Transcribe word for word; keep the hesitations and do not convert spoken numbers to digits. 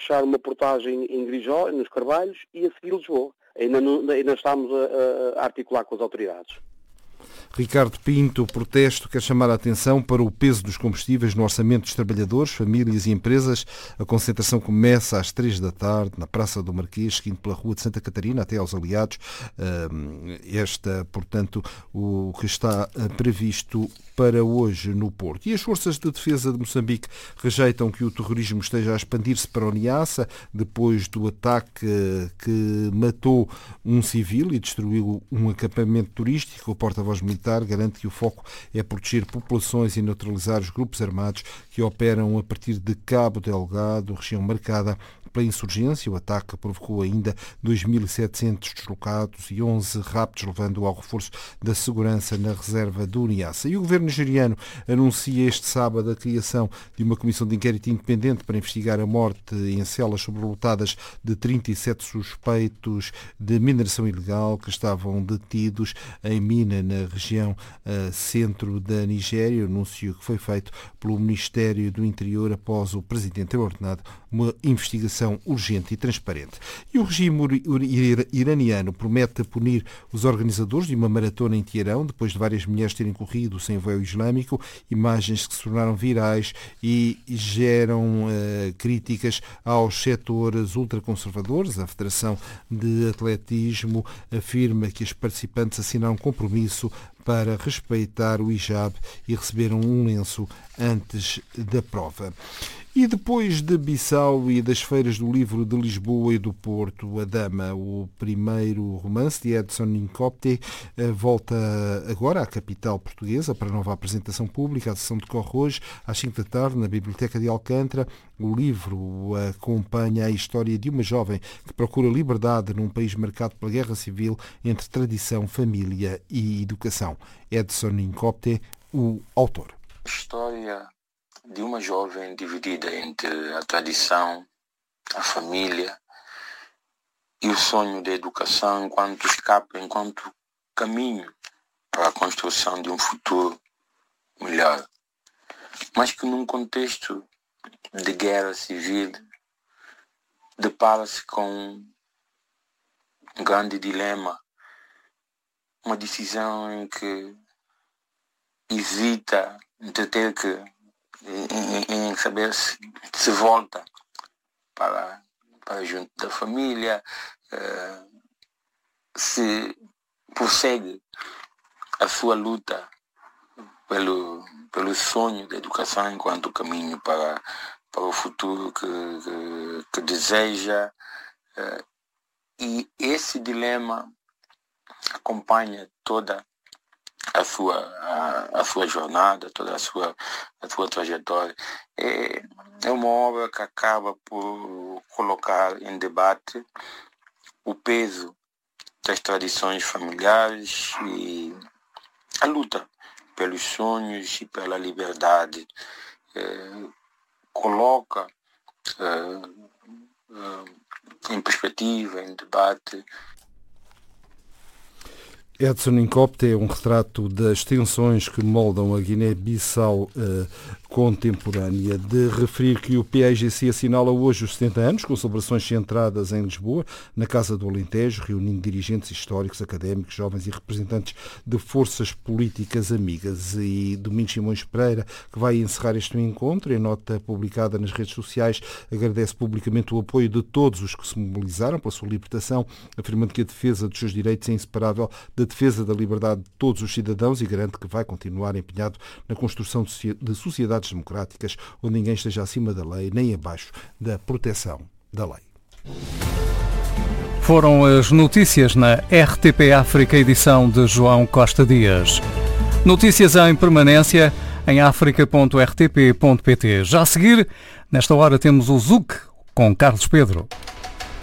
fechar uma portagem em Grijó, nos Carvalhos, e a seguir Lisboa. Ainda, não, ainda estamos a, a articular com as autoridades. Ricardo Pinto, o protesto quer chamar a atenção para o peso dos combustíveis no orçamento dos trabalhadores, famílias e empresas. A concentração começa às três da tarde na Praça do Marquês, seguindo pela Rua de Santa Catarina até aos Aliados. Esta, portanto, o que está previsto para hoje no Porto. E as forças de defesa de Moçambique rejeitam que o terrorismo esteja a expandir-se para o Niassa, depois do ataque que matou um civil e destruiu um acampamento turístico. O porta-voz militar garante que o foco é proteger populações e neutralizar os grupos armados que operam a partir de Cabo Delgado, região marcada pela insurgência. O ataque provocou ainda dois mil e setecentos deslocados e onze raptos, levando ao reforço da segurança na reserva do Niassa. E o governo nigeriano anuncia este sábado a criação de uma comissão de inquérito independente para investigar a morte em celas sobrelotadas de trinta e sete suspeitos de mineração ilegal que estavam detidos em mina na região uh, centro da Nigéria. Anúncio que foi feito pelo Ministério do Interior após o presidente ter ordenado uma investigação urgente e transparente. E o regime iraniano promete punir os organizadores de uma maratona em Teherão, depois de várias mulheres terem corrido sem véu islâmico, imagens que se tornaram virais e geram uh, críticas aos setores ultraconservadores. A Federação de Atletismo afirma que os participantes assinaram um compromisso para respeitar o hijab e receberam um lenço antes da prova. E depois de Bissau e das feiras do livro de Lisboa e do Porto, A Dama, o primeiro romance de Edson Nicopte, volta agora à capital portuguesa para nova apresentação pública. A sessão decorre hoje às cinco da tarde na Biblioteca de Alcântara. O livro acompanha a história de uma jovem que procura liberdade num país marcado pela guerra civil entre tradição, família e educação. Edson Nicopte, o autor. História de uma jovem dividida entre a tradição, a família e o sonho da educação enquanto escape, enquanto caminho para a construção de um futuro melhor. Mas que num contexto de guerra civil depara-se com um grande dilema, uma decisão em que hesita de ter que Em, em saber se, se volta para, para junto da família, uh, se prossegue a sua luta pelo, pelo sonho da educação enquanto caminho para, para o futuro que, que, que deseja. Uh, e esse dilema acompanha toda a sua, a, a sua jornada, toda a sua, a sua trajetória. É, é uma obra que acaba por colocar em debate o peso das tradições familiares e a luta pelos sonhos e pela liberdade. É, coloca é, é, em perspectiva, em debate. Edson Nicopte é um retrato das tensões que moldam a Guiné-Bissau eh, contemporânea. De referir que o P A I G C assinala hoje os setenta anos, com celebrações centradas em Lisboa, na Casa do Alentejo, reunindo dirigentes históricos, académicos, jovens e representantes de forças políticas amigas. E Domingos Simões Pereira, que vai encerrar este encontro, em nota publicada nas redes sociais, agradece publicamente o apoio de todos os que se mobilizaram pela sua libertação, afirmando que a defesa dos seus direitos é inseparável da defesa da liberdade de todos os cidadãos e garante que vai continuar empenhado na construção de sociedades democráticas onde ninguém esteja acima da lei nem abaixo da proteção da lei. Foram as notícias na R T P África, edição de João Costa Dias. Notícias em permanência em africa ponto r t p ponto p t. Já a seguir, nesta hora temos o Z U C com Carlos Pedro.